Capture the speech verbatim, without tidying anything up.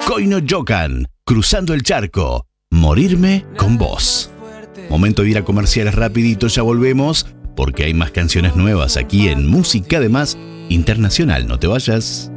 Koino Yokan, Cruzando el Charco, Morirme con Vos. Momento de ir a comerciales rapidito, ya volvemos, porque hay más canciones nuevas aquí en Música de Más Internacional. No te vayas.